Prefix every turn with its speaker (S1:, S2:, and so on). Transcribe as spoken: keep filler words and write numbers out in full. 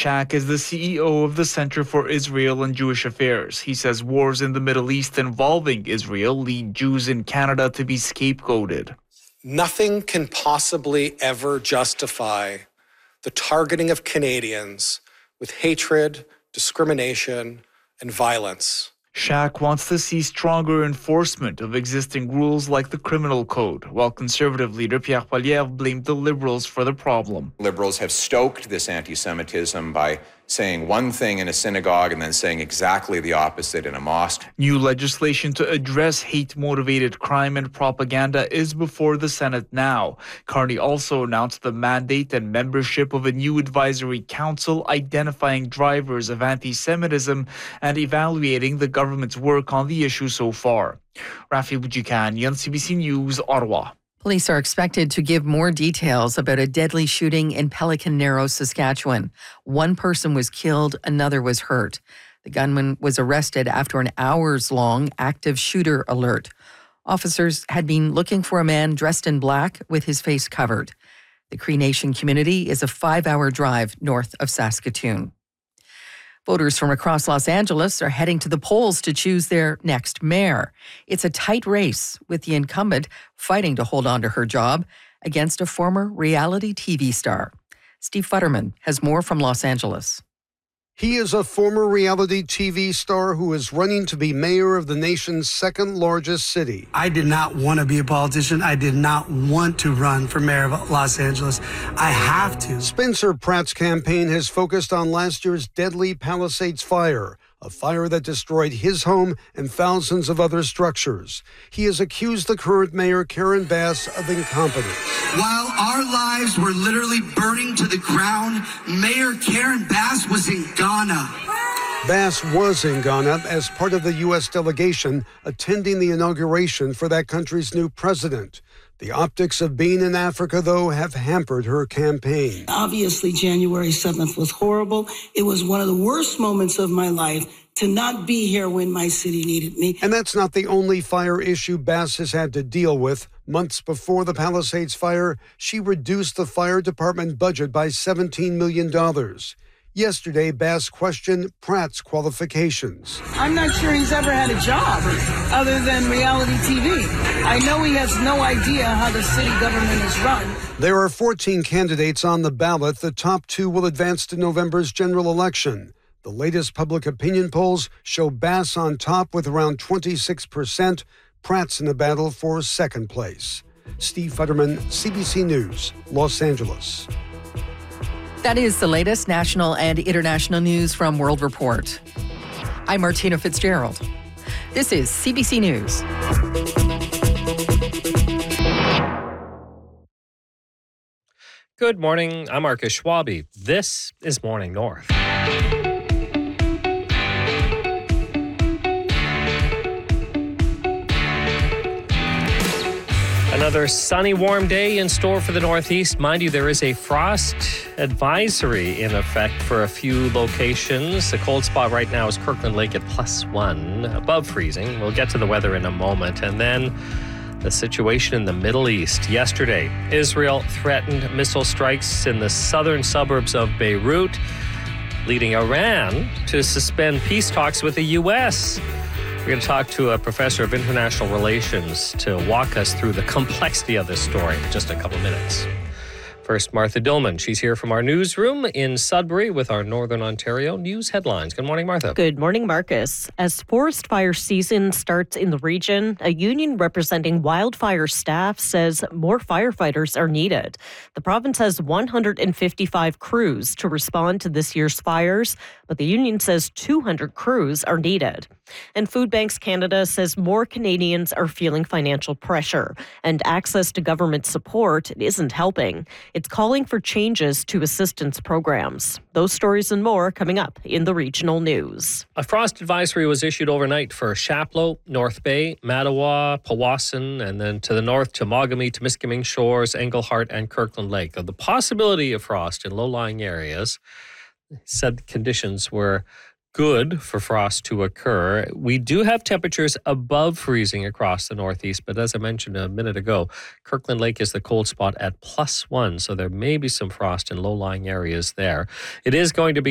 S1: Shak is the C E O of the Center for Israel and Jewish Affairs. He says wars in the Middle East involving Israel lead Jews in Canada to be scapegoated.
S2: Nothing can possibly ever justify the targeting of Canadians with hatred, discrimination, and violence.
S1: Shak wants to see stronger enforcement of existing rules like the criminal code, while Conservative leader Pierre Poilievre blamed the Liberals for the problem.
S3: Liberals have stoked this anti-Semitism by saying one thing in a synagogue and then saying exactly the opposite in a mosque.
S1: New legislation to address hate-motivated crime and propaganda is before the Senate now. Carney also announced the mandate and membership of a new advisory council identifying drivers of anti-Semitism and evaluating the government's work on the issue so far. Rafi Boudjikanian, C B C News, Ottawa.
S4: Police are expected to give more details about a deadly shooting in Pelican Narrows, Saskatchewan. One person was killed, another was hurt. The gunman was arrested after an hours-long active shooter alert. Officers had been looking for a man dressed in black with his face covered. The Cree Nation community is a five-hour drive north of Saskatoon. Voters from across Los Angeles are heading to the polls to choose their next mayor. It's a tight race, with the incumbent fighting to hold on to her job against a former reality T V star. Steve Futterman has more from Los Angeles.
S5: He is a former reality T V star who is running to be mayor of the nation's second largest city.
S6: I did not want to be a politician. I did not want to run for mayor of Los Angeles. I have to.
S5: Spencer Pratt's campaign has focused on last year's deadly Palisades fire, a fire that destroyed his home and thousands of other structures. He has accused the current mayor, Karen Bass, of incompetence.
S6: While our lives were literally burning to the ground, Mayor Karen Bass was in Ghana.
S5: Bass was in Ghana as part of the U S delegation attending the inauguration for that country's new president. The optics of being in Africa, though, have hampered her campaign.
S7: Obviously, January seventh was horrible. It was one of the worst moments of my life to not be here when my city needed me.
S5: And that's not the only fire issue Bass has had to deal with. Months before the Palisades fire, she reduced the fire department budget by seventeen million dollars. Yesterday, Bass questioned Pratt's qualifications.
S7: I'm not sure he's ever had a job other than reality T V. I know he has no idea how the city government is run.
S5: There are fourteen candidates on the ballot. The top two will advance to November's general election. The latest public opinion polls show Bass on top with around twenty-six percent. Pratt's in the battle for second place. Steve Futterman, C B C News, Los Angeles.
S4: That is the latest national and international news from World Report. I'm Martina Fitzgerald. This is C B C News.
S8: Good morning. I'm Marcus Schwabe. This is Morning North. Another sunny, warm day in store for the Northeast. Mind you, there is a frost advisory in effect for a few locations. The cold spot right now is Kirkland Lake at plus one, above freezing. We'll get to the weather in a moment. And then the situation in the Middle East. Yesterday, Israel threatened missile strikes in the southern suburbs of Beirut, leading Iran to suspend peace talks with the U S We're going to talk to a professor of international relations to walk us through the complexity of this story in just a couple minutes. First, Martha Dillman. She's here from our newsroom in Sudbury with our Northern Ontario news headlines. Good morning, Martha.
S9: Good morning, Marcus. As forest fire season starts in the region, a union representing wildfire staff says more firefighters are needed. The province has one hundred fifty-five crews to respond to this year's fires, but the union says two hundred crews are needed. And Food Banks Canada says more Canadians are feeling financial pressure, and access to government support isn't helping. It's calling for changes to assistance programs. Those stories and more coming up in the regional news.
S8: A frost advisory was issued overnight for Chapleau, North Bay, Mattawa, Powassan, and then to the north to Mogami, Temiskaming Shores, Englehart, and Kirkland Lake. The possibility of frost in low-lying areas, said conditions were good for frost to occur. We do have temperatures above freezing across the Northeast, but as I mentioned a minute ago, Kirkland Lake is the cold spot at plus one, so there may be some frost in low-lying areas there. It is going to be